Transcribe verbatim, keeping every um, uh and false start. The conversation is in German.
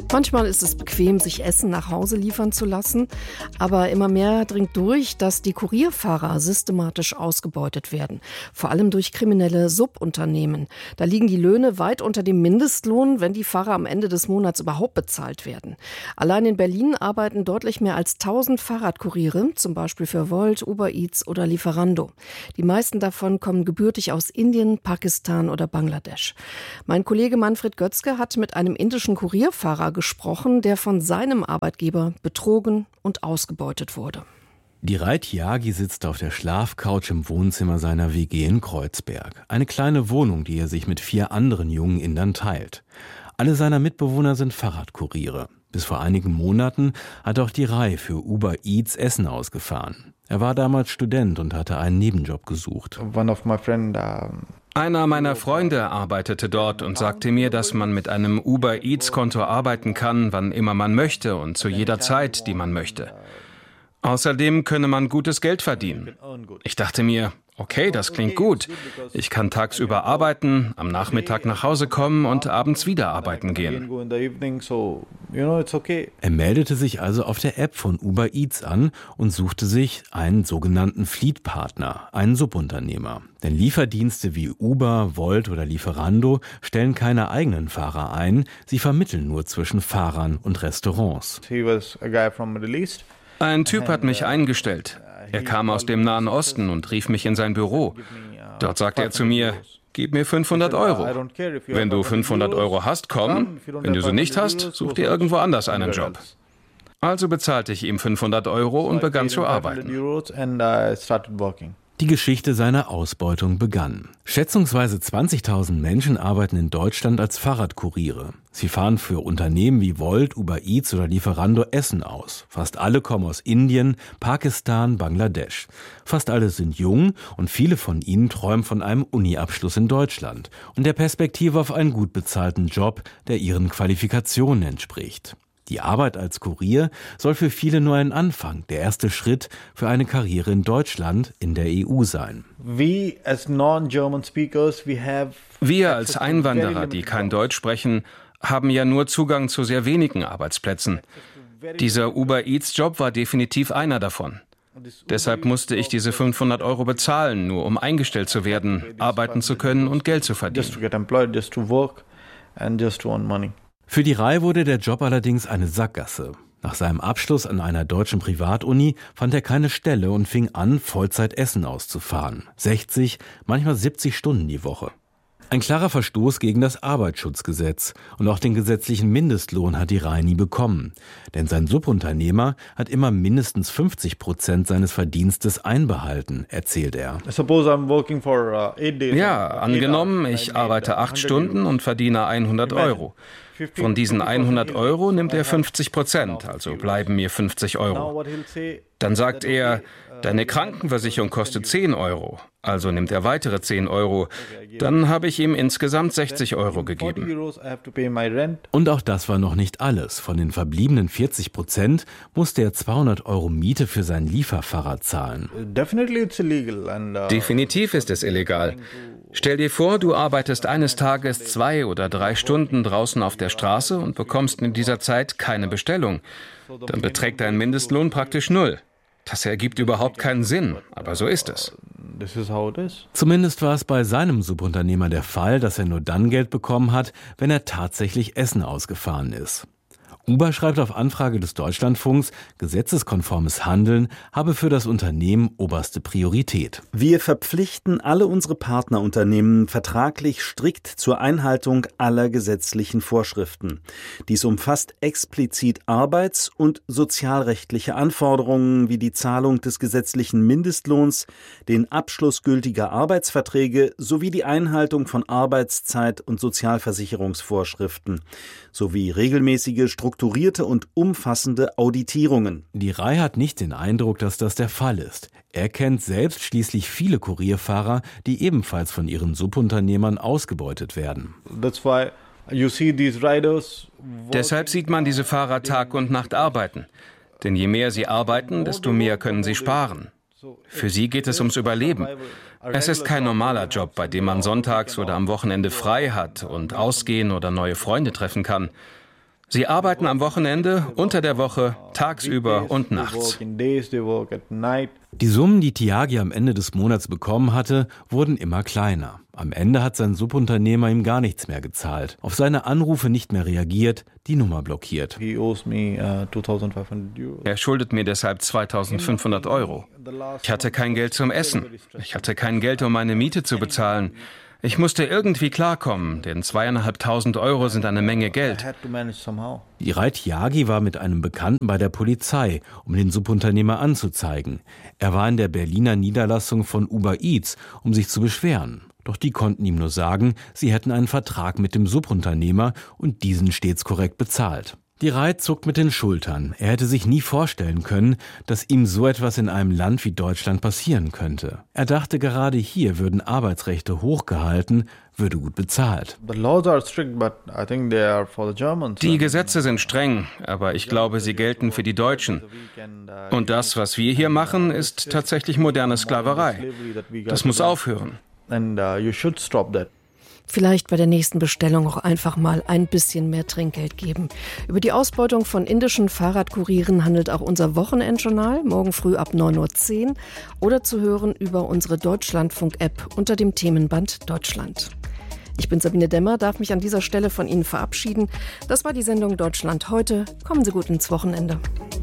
Manchmal ist es bequem, sich Essen nach Hause liefern zu lassen, aber immer mehr dringt durch, dass die Kurierfahrer systematisch ausgebeutet werden, vor allem durch kriminelle Subunternehmen. Da liegen die Löhne weit unter dem Mindestlohn, wenn die Fahrer am Ende des Monats überhaupt bezahlt werden. Allein in Berlin arbeiten deutlich mehr als tausend Fahrradkuriere, zum Beispiel für Wolt, Uber Eats oder Lieferando. Die meisten davon kommen gebürtig aus Indien, Pakistan oder Bangladesch. Mein Kollege Manfred Götzke hat mit einem indischen Kurierfahrer gesprochen, der von seinem Arbeitgeber betrogen und ausgebeutet wurde. Dhirai Tyagi sitzt auf der Schlafcouch im Wohnzimmer seiner W G in Kreuzberg. Eine kleine Wohnung, die er sich mit vier anderen jungen Indern teilt. Alle seiner Mitbewohner sind Fahrradkuriere. Bis vor einigen Monaten hat auch Dhirai für Uber Eats Essen ausgefahren. Er war damals Student und hatte einen Nebenjob gesucht. One of my friend, uh Einer meiner Freunde arbeitete dort und sagte mir, dass man mit einem Uber Eats-Konto arbeiten kann, wann immer man möchte und zu jeder Zeit, die man möchte. Außerdem könne man gutes Geld verdienen. Ich dachte mir, okay, das klingt gut. Ich kann tagsüber arbeiten, am Nachmittag nach Hause kommen und abends wieder arbeiten gehen. Er meldete sich also auf der App von Uber Eats an und suchte sich einen sogenannten Fleet-Partner, einen Subunternehmer. Denn Lieferdienste wie Uber, Wolt oder Lieferando stellen keine eigenen Fahrer ein, sie vermitteln nur zwischen Fahrern und Restaurants. Ein Typ hat mich eingestellt. Er kam aus dem Nahen Osten und rief mich in sein Büro. Dort sagte er zu mir, gib mir fünfhundert Euro. Wenn du fünfhundert Euro hast, komm. Wenn du sie nicht hast, such dir irgendwo anders einen Job. Also bezahlte ich ihm fünfhundert Euro und begann zu arbeiten. Die Geschichte seiner Ausbeutung begann. Schätzungsweise zwanzigtausend Menschen arbeiten in Deutschland als Fahrradkuriere. Sie fahren für Unternehmen wie Wolt, Uber Eats oder Lieferando Essen aus. Fast alle kommen aus Indien, Pakistan, Bangladesch. Fast alle sind jung und viele von ihnen träumen von einem Uni-Abschluss in Deutschland und der Perspektive auf einen gut bezahlten Job, der ihren Qualifikationen entspricht. Die Arbeit als Kurier soll für viele nur ein Anfang, der erste Schritt für eine Karriere in Deutschland, in der E U sein. Wir als Einwanderer, die kein Deutsch sprechen, haben ja nur Zugang zu sehr wenigen Arbeitsplätzen. Dieser Uber Eats Job war definitiv einer davon. Deshalb musste ich diese fünfhundert Euro bezahlen, nur um eingestellt zu werden, arbeiten zu können und Geld zu verdienen. Für Dhirai wurde der Job allerdings eine Sackgasse. Nach seinem Abschluss an einer deutschen Privatuni fand er keine Stelle und fing an, Vollzeit Essen auszufahren. sechzig, manchmal siebzig Stunden die Woche. Ein klarer Verstoß gegen das Arbeitsschutzgesetz. Und auch den gesetzlichen Mindestlohn hat Dhirai nie bekommen. Denn sein Subunternehmer hat immer mindestens fünfzig Prozent seines Verdienstes einbehalten, erzählt er. Ja, angenommen, ich arbeite acht Stunden und verdiene hundert Euro. Von diesen hundert Euro nimmt er fünfzig Prozent, also bleiben mir fünfzig Euro. Dann sagt er, deine Krankenversicherung kostet zehn Euro, also nimmt er weitere zehn Euro. Dann habe ich ihm insgesamt sechzig Euro gegeben. Und auch das war noch nicht alles. Von den verbliebenen vierzig Prozent musste er zweihundert Euro Miete für sein Lieferfahrrad zahlen. Definitiv ist es illegal. Stell dir vor, du arbeitest eines Tages zwei oder drei Stunden draußen auf der Straße und bekommst in dieser Zeit keine Bestellung. Dann beträgt dein Mindestlohn praktisch null. Das ergibt überhaupt keinen Sinn, aber so ist es. Zumindest war es bei seinem Subunternehmer der Fall, dass er nur dann Geld bekommen hat, wenn er tatsächlich Essen ausgefahren ist. Uber schreibt auf Anfrage des Deutschlandfunks, gesetzeskonformes Handeln habe für das Unternehmen oberste Priorität. Wir verpflichten alle unsere Partnerunternehmen vertraglich strikt zur Einhaltung aller gesetzlichen Vorschriften. Dies umfasst explizit arbeits- und sozialrechtliche Anforderungen wie die Zahlung des gesetzlichen Mindestlohns, den Abschluss gültiger Arbeitsverträge sowie die Einhaltung von Arbeitszeit- und Sozialversicherungsvorschriften sowie regelmäßige strukturierte und umfassende Auditierungen. Dhirai hat nicht den Eindruck, dass das der Fall ist. Er kennt selbst schließlich viele Kurierfahrer, die ebenfalls von ihren Subunternehmern ausgebeutet werden. Deshalb sieht man diese Fahrer Tag und Nacht arbeiten. Denn je mehr sie arbeiten, desto mehr können sie sparen. Für sie geht es ums Überleben. Es ist kein normaler Job, bei dem man sonntags oder am Wochenende frei hat und ausgehen oder neue Freunde treffen kann. Sie arbeiten am Wochenende, unter der Woche, tagsüber und nachts. Die Summen, die Tyagi am Ende des Monats bekommen hatte, wurden immer kleiner. Am Ende hat sein Subunternehmer ihm gar nichts mehr gezahlt, auf seine Anrufe nicht mehr reagiert, die Nummer blockiert. Er schuldet mir deshalb zweitausendfünfhundert Euro. Ich hatte kein Geld zum Essen. Ich hatte kein Geld, um meine Miete zu bezahlen. Ich musste irgendwie klarkommen, denn zweieinhalbtausend Euro sind eine Menge Geld. Irai Tyagi war mit einem Bekannten bei der Polizei, um den Subunternehmer anzuzeigen. Er war in der Berliner Niederlassung von Uber Eats, um sich zu beschweren. Doch die konnten ihm nur sagen, sie hätten einen Vertrag mit dem Subunternehmer und diesen stets korrekt bezahlt. Irai zuckt mit den Schultern. Er hätte sich nie vorstellen können, dass ihm so etwas in einem Land wie Deutschland passieren könnte. Er dachte, gerade hier würden Arbeitsrechte hochgehalten, würde gut bezahlt. Die Gesetze sind streng, aber ich glaube, sie gelten für die Deutschen. Und das, was wir hier machen, ist tatsächlich moderne Sklaverei. Das muss aufhören. Vielleicht bei der nächsten Bestellung auch einfach mal ein bisschen mehr Trinkgeld geben. Über die Ausbeutung von indischen Fahrradkurieren handelt auch unser Wochenendjournal, morgen früh ab neun Uhr zehn oder zu hören über unsere Deutschlandfunk-App unter dem Themenband Deutschland. Ich bin Sabine Dämmer, darf mich an dieser Stelle von Ihnen verabschieden. Das war die Sendung Deutschland heute. Kommen Sie gut ins Wochenende.